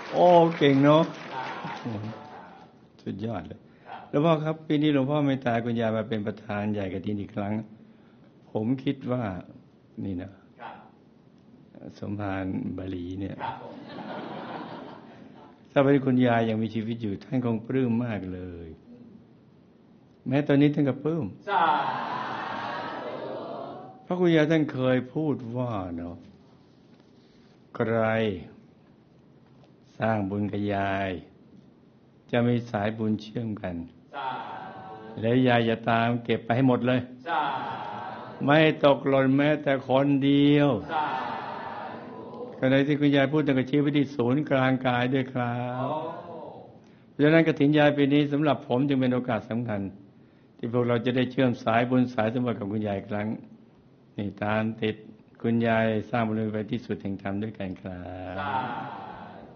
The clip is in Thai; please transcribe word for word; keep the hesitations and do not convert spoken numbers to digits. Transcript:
โอ้เก่งเนาะสุดยอดเลยหลวงพ่อครับปีนี้หลวงพ่อไม่ตายคุณยายมาเป็นประธานใหญ่กฐินอีกครั้งผมคิดว่านี่นะสมภารบาลีเนี่ยถ้าเป็นคุณยายยังมีชีวิตอยู่ท่านคงปลื้มมากเลยแม้ตอนนี้ท่านก็ปลื้มเพราะคุณยายท่านเคยพูดว่าเนาะใครสร้างบุญกับยายจะมีสายบุญเชื่อมกันแล้วยายจะตามเก็บไปให้หมดเลยไม่ตกหล่นแม้แต่คนเดียวขณะที่คุณยายพูดถึงชีวิตที่ศูนย์กลางกายด้วยครับเพราะฉะนั้นกฐินยายปีนี้สำหรับผมจึงเป็นโอกาสสำคัญที่พวกเราจะได้เชื่อมสายบุญสายสมบัติกับคุณยายอีกครั้งนี่ตามติดคุณยายสร้างบุญไปที่สุดแห่งธรรมด้วยกันครับ